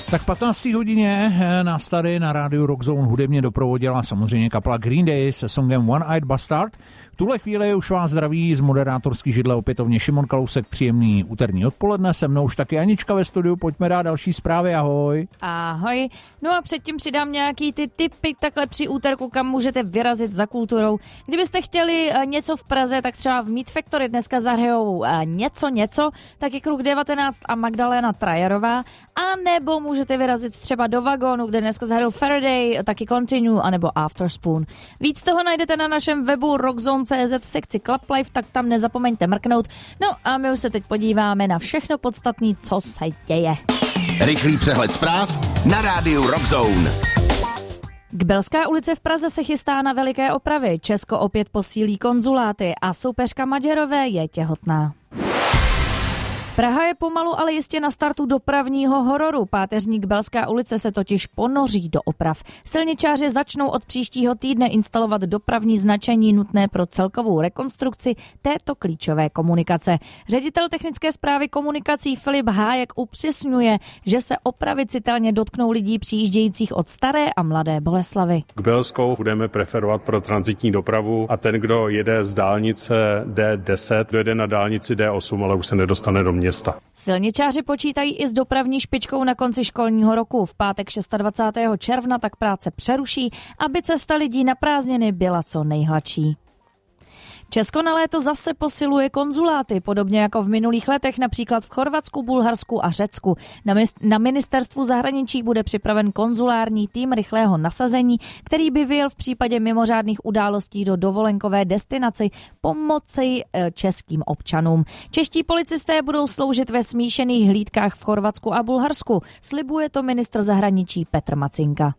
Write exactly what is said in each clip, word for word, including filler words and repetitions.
Tak patnácté hodině nás tady na rádiu Rockzone hudebně doprovodila samozřejmě kapela Green Day se songem One Eyed Bastard. V tuhle chvíli už vás zdraví z moderátorský židle opětovně Šimon Kalousek, příjemný úterní odpoledne, se mnou už taky Anička ve studiu, pojďme dát další zprávy, ahoj. Ahoj, no a předtím přidám nějaký ty tipy takhle při úterku, kam můžete vyrazit za kulturou. Kdybyste chtěli něco v Praze, tak třeba v Meat Factory dneska zahrajou něco něco, tak je Kruh devatenáct a Magdalena Trajerová, a nebo můžete vyrazit třeba do Vagónu, kde dneska zahrajou Faraday, taky Continue, anebo Afterspoon. Víc toho najdete na našem webu rockzone tečka cé zet v sekci Club Life, tak tam nezapomeňte mrknout. No a my už se teď podíváme na všechno podstatné, co se děje. Rychlý přehled zpráv na rádiu Rockzone. Kbelská ulice v Praze se chystá na veliké opravy. Česko opět posílí konzuláty a soupeřka Maďarové je těhotná. Praha je pomalu, ale jistě na startu dopravního hororu. Páteřní Kbelská ulice se totiž ponoří do oprav. Silničáři začnou od příštího týdne instalovat dopravní značení nutné pro celkovou rekonstrukci této klíčové komunikace. Ředitel technické správy komunikací Filip Hájek upřesňuje, že se opravy citelně dotknou lidí přijíždějících od Staré a Mladé Boleslavi. Kbelskou budeme preferovat pro tranzitní dopravu a ten, kdo jede z dálnice D deset, dojede na dálnici D osm, ale už se nedostane do města. Silničáři počítají i s dopravní špičkou na konci školního roku. V pátek dvacátého šestého června tak práce přeruší, aby cesta lidí na prázdniny byla co nejhladší. Česko na léto zase posiluje konzuláty, podobně jako v minulých letech, například v Chorvatsku, Bulharsku a Řecku. Na, na ministerstvu zahraničí bude připraven konzulární tým rychlého nasazení, který by vyjel v případě mimořádných událostí do dovolenkové destinace pomoci e, českým občanům. Čeští policisté budou sloužit ve smíšených hlídkách v Chorvatsku a Bulharsku, slibuje to ministr zahraničí Petr Macinka.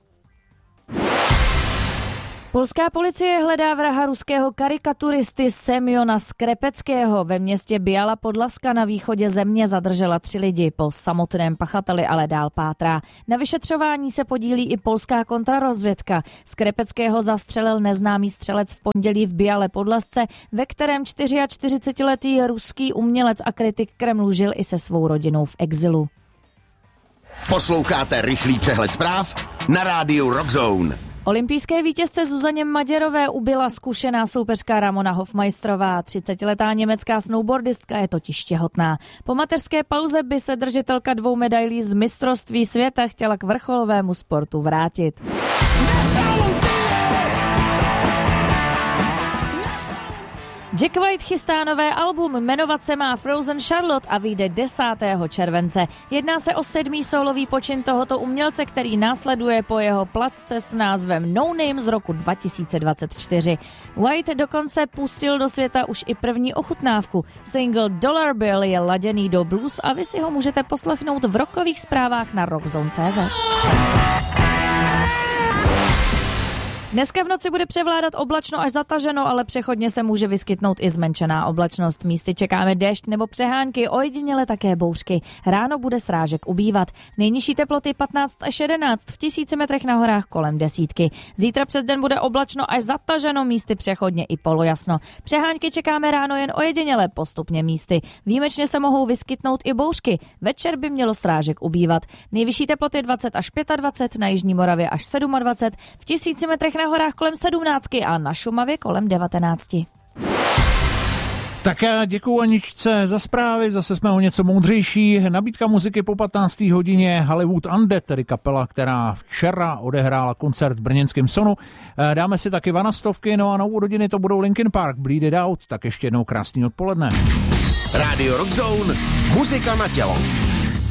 Polská policie hledá vraha ruského karikaturisty Semjona Skrepeckého. Ve městě Biala Podlaska na východě země zadržela tři lidi. Po samotném pachateli ale dál pátrá. Na vyšetřování se podílí i polská kontrarozvědka. Skrepeckého zastřelil neznámý střelec v pondělí v Biale Podlasce, ve kterém čtyřiačtyřicetiletý ruský umělec a kritik Kremlu žil i se svou rodinou v exilu. Posloucháte rychlý přehled zpráv na rádiu Rockzone. Olympijské vítězce Zuzaně Maďarové ubila zkušená soupeřka Ramona Hofmeisterová. třicetiletá německá snowboardistka je totiž těhotná. Po mateřské pauze by se držitelka dvou medailí z mistrovství světa chtěla k vrcholovému sportu vrátit. Jack White chystá nové album, jmenovat se má Frozen Charlotte a vyjde desátého července. Jedná se o sedmý sólový počin tohoto umělce, který následuje po jeho placce s názvem No Name z roku dva tisíce dvacet čtyři. White dokonce pustil do světa už i první ochutnávku. Single Dollar Bill je laděný do blues a vy si ho můžete poslechnout v rockových zprávách na rockzone tečka cé zet. Dneska v noci bude převládat oblačno až zataženo, ale přechodně se může vyskytnout i zmenšená oblačnost. Místy čekáme déšť nebo přehánky, ojediněle také bouřky. Ráno bude srážek ubývat. Nejnižší teploty patnáct až jedenáct, v tisíci metrech na horách kolem desítky. Zítra přes den bude oblačno až zataženo, místy přechodně i polojasno. Přehánky čekáme ráno jen ojediněle, postupně místy. Výjimečně se mohou vyskytnout i bouřky. Večer by mělo srážek ubývat. Nejvyšší teploty dvacet až dvacet pět, na jižní Moravě až dvacet sedm, v tisíci metrech na horách kolem sedmnáctky a na Šumavě kolem devatenácti. Tak já děkuju Aničce za zprávy, zase jsme o něco moudřejší. Nabídka muziky po patnácté hodině Hollywood Undead, tedy kapela, která včera odehrála koncert v brněnském Sonu. Dáme si taky vanastovky, no a na úrodiny to budou Linkin Park, Bleed It Out, tak ještě jednou krásný odpoledne. Radio Rockzone, muzika na tělo.